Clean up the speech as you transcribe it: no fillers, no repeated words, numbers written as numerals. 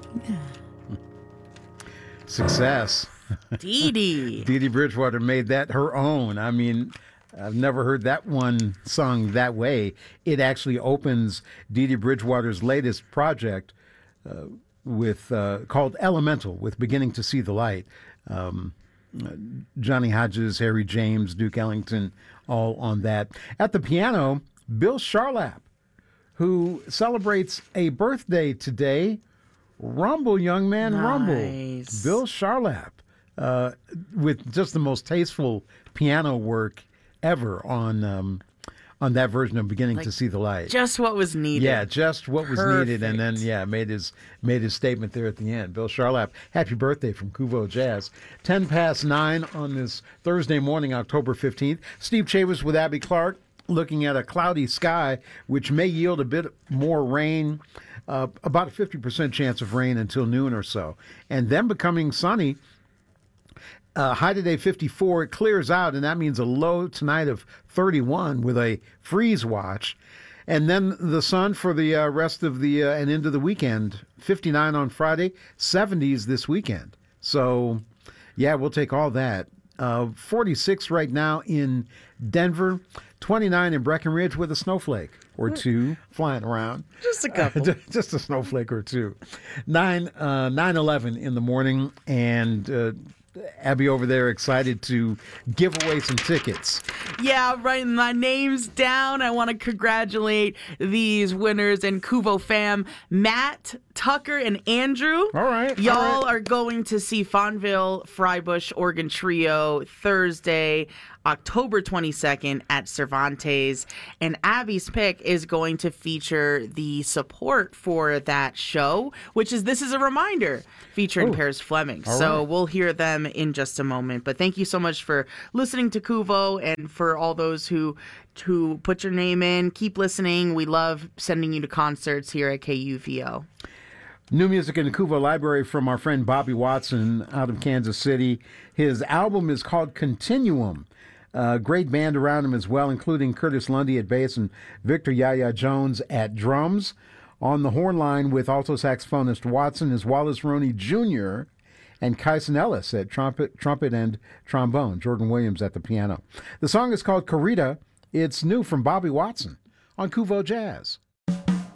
Success. Dee Dee. Dee Dee Bridgewater made that her own. I mean, I've never heard that one sung that way. It actually opens Dee Dee Bridgewater's latest project with called Elemental, with Beginning to See the Light. Johnny Hodges, Harry James, Duke Ellington, all on that. At the piano, Bill Charlap, who celebrates a birthday today. Rumble, young man, rumble. Bill Charlap, with just the most tasteful piano work ever on that version of Beginning to See the Light. Just what was needed. Yeah, just what was needed, and then made his statement there at the end. Bill Charlap, happy birthday from Kuvo Jazz. 9:10 on this Thursday morning, October 15th. Steve Chavez with Abby Clark, looking at a cloudy sky, which may yield a bit more rain. About a 50% chance of rain until noon or so, and then becoming sunny. High today 54. It clears out, and that means a low tonight of 31 with a freeze watch. And then the sun for the rest of the and into the weekend. 59 on Friday, 70s this weekend. So, yeah, we'll take all that. 46 right now in Denver, 29 in Breckenridge with a snowflake or two flying around. Just a couple. Just a snowflake or two. 9:11 in the morning, and Abby over there excited to give away some tickets. Yeah, writing my names down. I want to congratulate these winners and Kuvo fam, Matt, Tucker, and Andrew. All right. Y'all are going to see Fonville Freibush Organ Trio Thursday, October 22nd at Cervantes. And Abby's pick is going to feature the support for that show, which is This Is a Reminder, featuring Paris Fleming. So we'll hear them in just a moment. But thank you so much for listening to Kuvo, and for all those who put your name in. Keep listening. We love sending you to concerts here at KUVO. New music in the Kuvo Library from our friend Bobby Watson out of Kansas City. His album is called Continuum. Great band around him as well, including Curtis Lundy at bass and Victor Yaya Jones at drums. On the horn line with alto saxophonist Watson is Wallace Roney Jr. and Kyson Ellis at trumpet and trombone. Jordan Williams at the piano. The song is called Corrida. It's new from Bobby Watson on Kuvo Jazz.